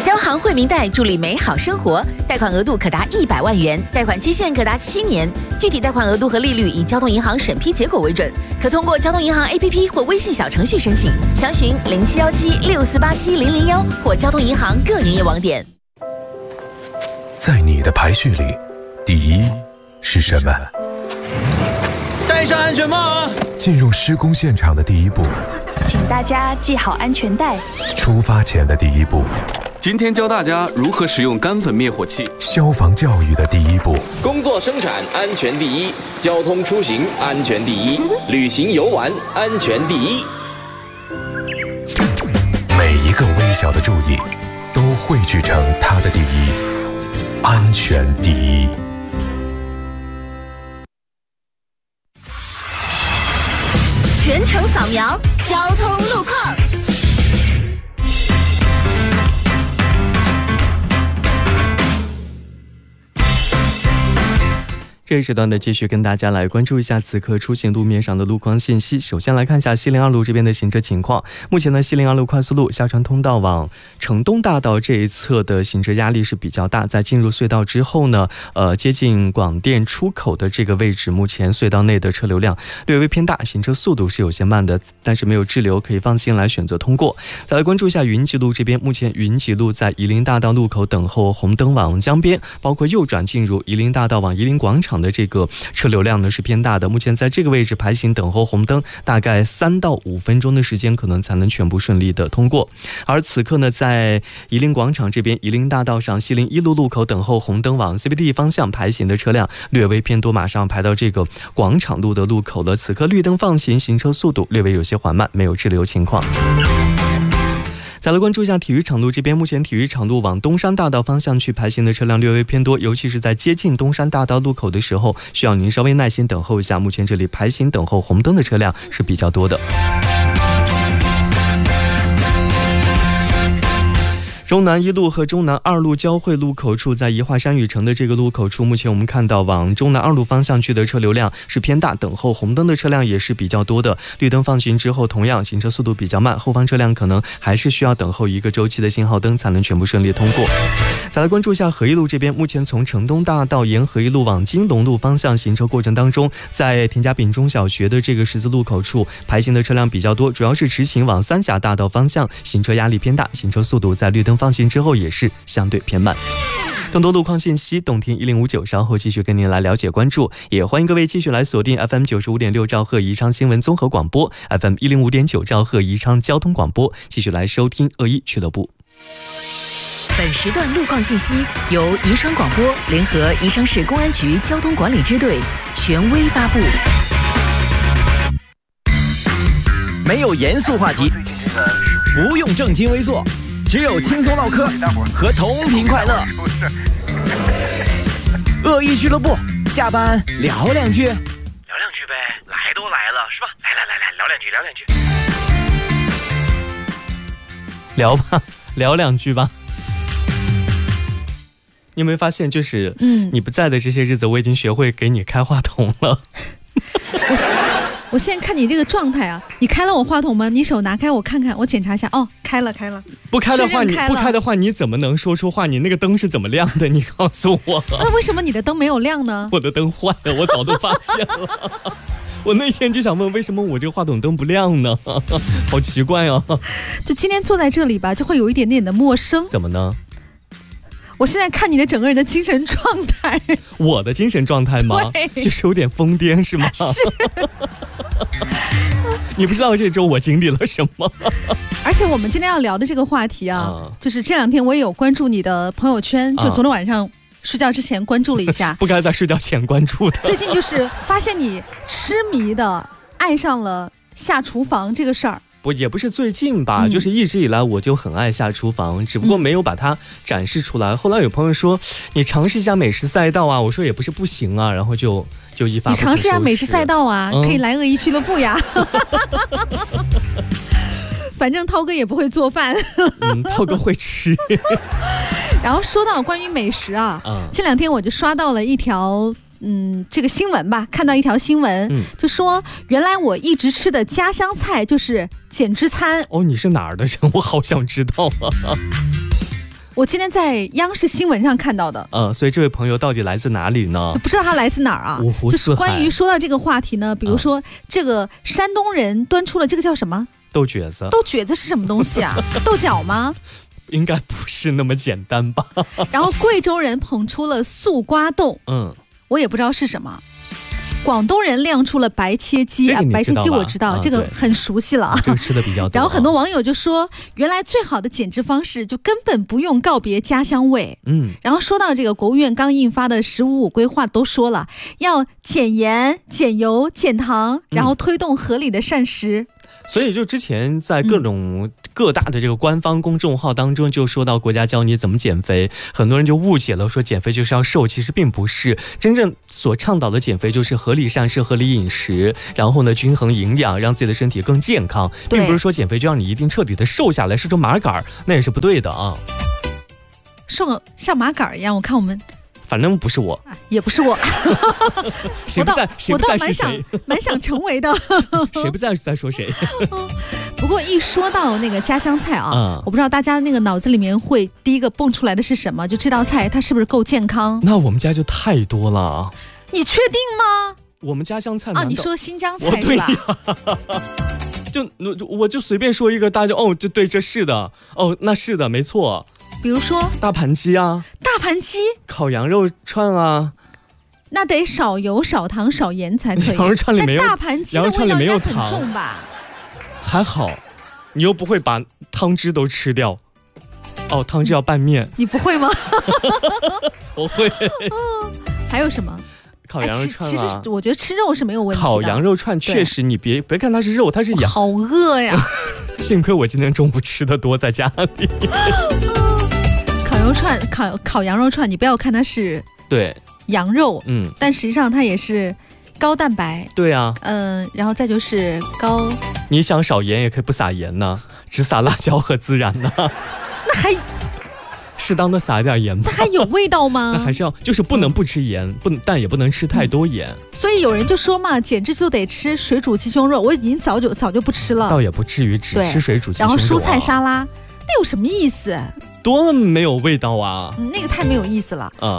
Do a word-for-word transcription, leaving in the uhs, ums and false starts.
交行惠民贷助力美好生活，贷款额度可达一百万元，贷款期限可达七年，具体贷款额度和利率以交通银行审批结果为准，可通过交通银行 A P P 或微信小程序申请。详询零七幺七六四八七零零幺或交通银行各营业网点。 在你的排序里，第一是什么？ 戴上安全帽啊！ 进入施工现场的第一步， 请大家系好安全带。 出发前的第一步， 今天教大家如何使用干粉灭火器。 消防教育的第一步， 工作生产安全第一，交通出行安全第一，旅行游玩安全第一。 每一个微小的注意，都汇聚成它的第一，安全第一。 全程扫描交通路况。 这一时段的继续跟大家来关注一下此刻出行路面上的路况信息。首先来看一下西零二路这边的行车情况。目前呢，西零二路快速路下川通道往城东大道这一侧的行车压力是比较大，在进入隧道之后呢，呃，接近广电出口的这个位置，目前隧道内的车流量略微偏大，行车速度是有些慢的，但是没有滞留，可以放心来选择通过。再来关注一下云吉路这边，目前云吉路在夷陵大道路口等候红灯往江边，包括右转进入夷陵大道往夷陵广场的这个车流量呢是偏大的，目前在这个位置排行等候红灯，大概三到五分钟的时间，可能才能全部顺利的通过。而此刻呢，在夷陵广场这边，夷陵大道上西陵一路路口等候红灯往 C B D 方向排行的车辆略微偏多，马上排到这个广场路的路口了。此刻绿灯放行，行车速度略微有些缓慢，没有滞留情况。再来关注一下体育场路这边，目前体育场路往东山大道方向去排行的车辆略微偏多，尤其是在接近东山大道路口的时候，需要您稍微耐心等候一下。目前这里排行等候红灯的车辆是比较多的。中南一路和中南二路交汇路口处，在宜化山雨城的这个路口处，目前我们看到往中南二路方向去的车流量是偏大，等候红灯的车辆也是比较多的。绿灯放行之后，同样行车速度比较慢，后方车辆可能还是需要等候一个周期的信号灯才能全部顺利通过。再来关注一下合一路这边，目前从城东大道沿合一路往金龙路方向行车过程当中，在田家炳中小学的这个十字路口处排行的车辆比较多，主要是直行往三峡大道方向，行车压力偏大，行车速度在绿灯放行之后也是相对偏慢。更多路况信息，动听一零五九稍后继续跟您来了解关注，也欢迎各位继续来锁定 F M 九十五点六兆赫宜昌新闻综合广播， F M 一零五点九兆赫宜昌交通广播，继续来收听恶意俱乐部。 本时段路况信息由宜昌广播联合宜昌市公安局交通管理支队权威发布。 没有严肃话题，不用正襟危坐，只有轻松唠嗑和同频快乐。恶意俱乐部，下班聊两句，聊两句呗，来都来了是吧？来来来来，聊两句，聊两句， 聊吧，聊两句吧。你有没有发现，就是嗯，你不在的这些日子，我已经学会给你开话筒了。 我我现在看你这个状态啊，你开了我话筒吗？你手拿开我看看，我检查一下。哦，开了开了。 不开的话，你不开的话，你怎么能说出话？你那个灯是怎么亮的？你告诉我。 那为什么你的灯没有亮呢？ 我的灯坏了，我早都发现了。我那天就想问，为什么我这个话筒灯不亮呢？好奇怪哦。 就今天坐在这里吧，就会有一点点的陌生。 怎么呢？ 我现在看你的整个人的精神状态。 我的精神状态吗？就是有点疯癫是吗？是。你不知道这周我经历了什么。 而且我们今天要聊的这个话题啊，嗯、就是这两天我也有关注你的朋友圈，就昨天晚上睡觉之前关注了一下。 不该在睡觉前关注的。 最近就是发现你痴迷的爱上了下厨房这个事儿。 不也不是最近吧、嗯、就是一直以来我就很爱下厨房，只不过没有把它展示出来、嗯、后来有朋友说你尝试一下美食赛道啊，我说也不是不行啊，然后就就一发不可收拾。 你尝试一下美食赛道啊、嗯、可以来恶意俱乐部呀。反正涛哥也不会做饭。 嗯，涛哥会吃。 然后说到关于美食啊、嗯、这两天我就刷到了一条嗯，这个新闻吧，看到一条新闻、嗯、就说原来我一直吃的家乡菜就是减脂餐。 哦，你是哪儿的人？我好想知道啊。 我今天在央视新闻上看到的。 嗯，所以这位朋友到底来自哪里呢？ 不知道他来自哪儿啊？ 五湖四海。 就是关于说到这个话题呢，比如说、嗯、这个山东人端出了这个叫什么？ 豆角子。 豆角子是什么东西啊？豆角吗？ 应该不是那么简单吧。 然后贵州人捧出了素瓜豆，嗯，我也不知道是什么。广东人亮出了白切鸡、 这个、 啊，白切鸡我知道， 啊、 这个很熟悉了。 这个吃的比较多。 然后很多网友就说，原来最好的减脂方式就根本不用告别家乡味。嗯。然后说到这个，国务院刚印发的“十五五”规划都说了，要减盐、减油、减糖，然后推动合理的膳食。嗯， 所以就之前在各种、嗯、各大的这个官方公众号当中就说到国家教你怎么减肥，很多人就误解了，说减肥就是要瘦，其实并不是。真正所倡导的减肥就是合理膳食、合理饮食，然后呢均衡营养，让自己的身体更健康，并不是说减肥就让你一定彻底的瘦下来，瘦成麻杆，那也是不对的啊。 瘦像麻杆一样，我看我们。 反正不是我， 也不是我。 谁不在？谁不在是谁？ 我倒蛮想蛮想成为的。 谁不在在说谁？ 不过一说到那个家乡菜啊、嗯，我不知道大家那个脑子里面会第一个蹦出来的是什么？就这道菜它是不是够健康？ 那我们家就太多了。 你确定吗？ 我们家乡菜啊，你说新疆菜是吧？ 就我就随便说一个，大家就哦，这对，这是的，哦，那是的，没错。 比如说大盘鸡啊， 大盘鸡， 烤羊肉串啊， 那得少油、少糖、少盐才可以。 羊肉串里没有， 大盘鸡的味道应该很重吧？ 还好，你又不会把汤汁都吃掉。哦，汤汁要拌面。 你不会吗？ 我会、 哦。还有什么？ 烤羊肉串啊、 哎、其实我觉得吃肉是没有问题的。 烤羊肉串确实，你别别看它是肉，它是羊。 好饿呀！ 幸亏我今天中午吃的多，在家里。 烤羊肉串，烤烤羊肉串，你不要看它是对羊肉， 嗯， 但实际上它也是高蛋白。 对啊， 嗯、呃，然后再就是高。 你想少盐也可以不撒盐呢，只撒辣椒和孜然呢。 那还适当的撒一点盐吧。 那还有味道吗？ 那还是要，就是不能不吃盐，嗯、不但也不能吃太多盐。 所以有人就说嘛，减脂就得吃水煮鸡胸肉，我已经早就早就不吃了。 倒也不至于只吃水煮鸡胸肉、啊。 然后蔬菜沙拉，那有什么意思？ 多没有味道啊！ 嗯、那个太没有意思了。 嗯。